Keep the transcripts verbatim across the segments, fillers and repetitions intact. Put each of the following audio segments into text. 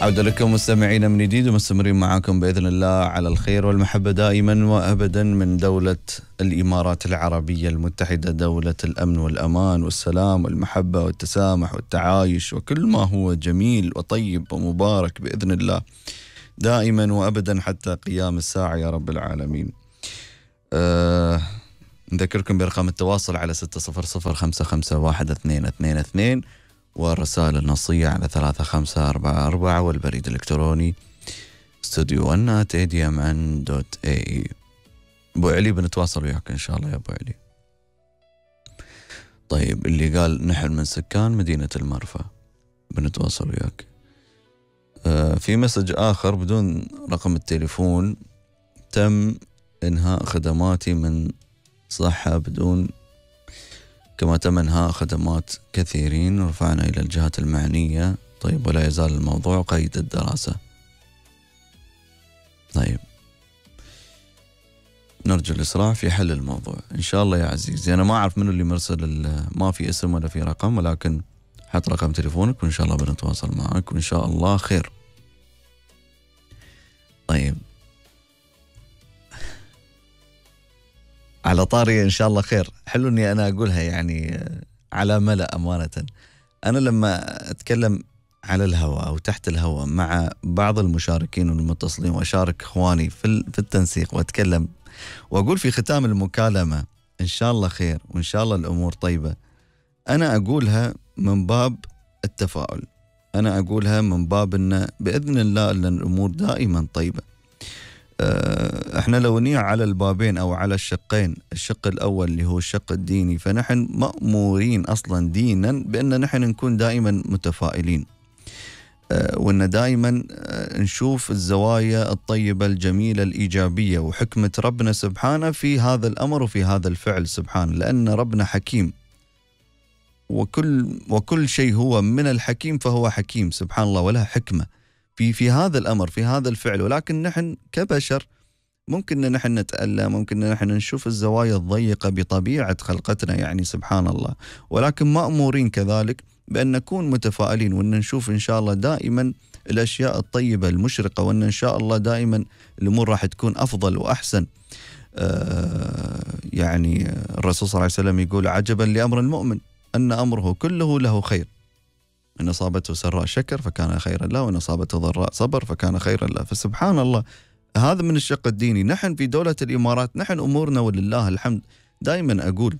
عودة لكم مستمعين من جديد ومستمرين معاكم بإذن الله على الخير والمحبة دائما وأبدا من دولة الإمارات العربية المتحدة، دولة الأمن والأمان والسلام والمحبة والتسامح والتعايش وكل ما هو جميل وطيب ومبارك بإذن الله دائما وأبدا حتى قيام الساعة يا رب العالمين. أه نذكركم برقم التواصل على ستة صفر صفر خمسة خمسة واحد اثنين اثنين اثنين والرسائل النصية على ثلاثة خمسة أربعة أربعة والبريد الإلكتروني استوديو النات اي دي ام ان دوت اي. أبو علي بنتواصل وياك إن شاء الله يا أبو علي. طيب اللي قال نحن من سكان مدينة المرفأ بنتواصل وياك. آه في مسج آخر بدون رقم التليفون: تم إنهاء خدماتي من صحة بدون كما تم إنهاء خدمات كثيرين ورفعنا إلى الجهات المعنية. طيب ولا يزال الموضوع قيد الدراسة. طيب نرجو الإسراع في حل الموضوع إن شاء الله يا عزيزي. أنا ما أعرف منو اللي مرسل، ما في اسم ولا في رقم، ولكن حط رقم تليفونك وإن شاء الله بنتواصل معك وإن شاء الله خير. طيب على طاري إن شاء الله خير، حلو إني أنا أقولها يعني على ملأ أمانة. أنا لما أتكلم على الهواء أو تحت الهواء مع بعض المشاركين والمتصلين وأشارك إخواني في في التنسيق وأتكلم وأقول في ختام المكالمة إن شاء الله خير وإن شاء الله الأمور طيبة، أنا أقولها من باب التفاؤل، أنا أقولها من باب أن بإذن الله أن الأمور دائما طيبة. احنا لو نية على البابين او على الشقين، الشق الاول اللي هو الشق الديني، فنحن مأمورين اصلا دينا بان نحن نكون دائما متفائلين، اه وان دائما اه نشوف الزوايا الطيبة الجميلة الايجابية وحكمة ربنا سبحانه في هذا الامر وفي هذا الفعل سبحانه، لان ربنا حكيم وكل وكل شيء هو من الحكيم فهو حكيم سبحان الله، وله حكمة في في هذا الأمر في هذا الفعل. ولكن نحن كبشر ممكن أن نحن نتألم، ممكن أن نحن نشوف الزوايا الضيقة بطبيعة خلقتنا يعني سبحان الله، ولكن مأمورين كذلك بأن نكون متفائلين وأن نشوف إن شاء الله دائما الأشياء الطيبة المشرقة، وأن إن شاء الله دائما الأمور راح تكون أفضل وأحسن. آه يعني الرسول صلى الله عليه وسلم يقول: عجبا لأمر المؤمن أن أمره كله له خير، إن أصابته سراء شكر فكان خيرا له، وإن أصابته ضراء صبر فكان خيرا له. فسبحان الله هذا من الشق الديني. نحن في دولة الإمارات نحن أمورنا ولله الحمد. دائما أقول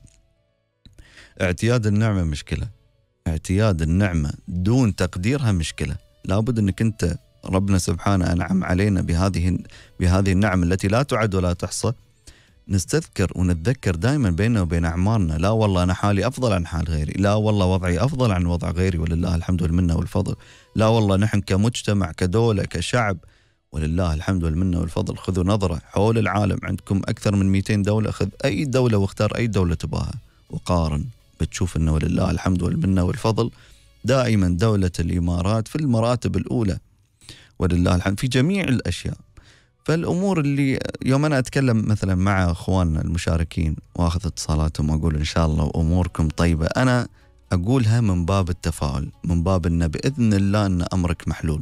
اعتياد النعمة مشكلة، اعتياد النعمة دون تقديرها مشكلة. لابد أنك أنت ربنا سبحانه أنعم علينا بهذه بهذه النعم التي لا تعد ولا تحصى، نستذكر ونتذكر دائما بيننا وبين أعمارنا: لا والله أنا حالي أفضل عن حال غيري، لا والله وضعي أفضل عن وضع غيري ولله الحمد والمنة والفضل، لا والله نحن كمجتمع كدولة كشعب ولله الحمد والمنة والفضل. خذوا نظرة حول العالم، عندكم أكثر من مئتين دولة، خذ أي دولة واختار أي دولة تباها وقارن، بتشوف أنه ولله الحمد والمنة والفضل دائما دولة الإمارات في المراتب الأولى ولله الحمد في جميع الأشياء. فالأمور اللي يوم أنا أتكلم مثلا مع أخواننا المشاركين وأخذ اتصالاتهم وأقول إن شاء الله أموركم طيبة، أنا أقولها من باب التفاؤل، من باب أن بإذن الله أن أمرك محلول،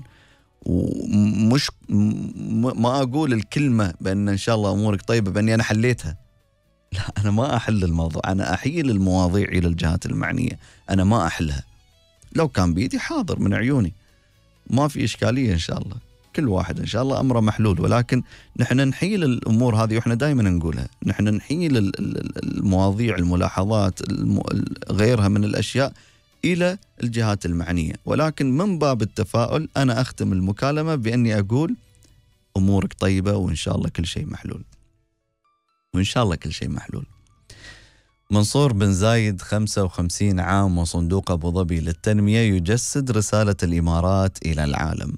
ومش ما أقول الكلمة بأن إن شاء الله أمورك طيبة بأني أنا حليتها، لا أنا ما أحل الموضوع، أنا أحيل المواضيع إلى الجهات المعنية، أنا ما أحلها. لو كان بيدي حاضر من عيوني ما في إشكالية إن شاء الله، كل واحد إن شاء الله أمره محلول، ولكن نحن نحيل الأمور هذه وإحنا دائما نقولها، نحن نحيل المواضيع الملاحظات غيرها من الأشياء إلى الجهات المعنية. ولكن من باب التفاؤل أنا أختم المكالمة بأني أقول أمورك طيبة وإن شاء الله كل شيء محلول، وإن شاء الله كل شيء محلول. منصور بن زايد خمسة وخمسين عام وصندوق أبو ظبي للتنمية يجسد رسالة الإمارات إلى العالم.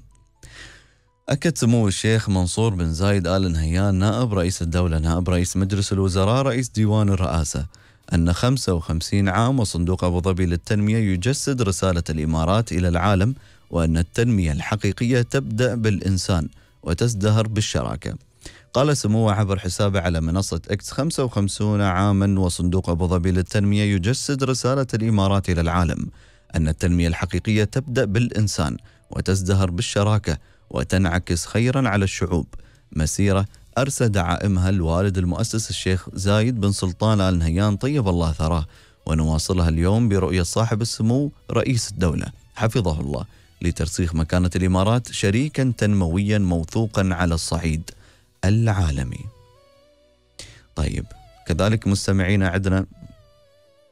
أكد سمو الشيخ منصور بن زايد آل نهيان نائب رئيس الدولة نائب رئيس مجلس الوزراء رئيس ديوان الرئاسة أن خمسة وخمسين عام وصندوق أبو ظبي للتنمية يجسد رسالة الإمارات إلى العالم، وأن التنمية الحقيقية تبدأ بالإنسان وتزدهر بالشراكة. قال سموه عبر حسابه على منصة إكس: خمسة وخمسين عاما وصندوق أبو ظبي للتنمية يجسد رسالة الإمارات إلى العالم أن التنمية الحقيقية تبدأ بالإنسان وتزدهر بالشراكة وتنعكس خيرا على الشعوب. مسيرة أرسى دعائمها الوالد المؤسس الشيخ زايد بن سلطان آل نهيان طيب الله ثراه، ونواصلها اليوم برؤية صاحب السمو رئيس الدولة حفظه الله لترسيخ مكانة الإمارات شريكا تنمويا موثوقا على الصعيد العالمي. طيب كذلك مستمعينا عندنا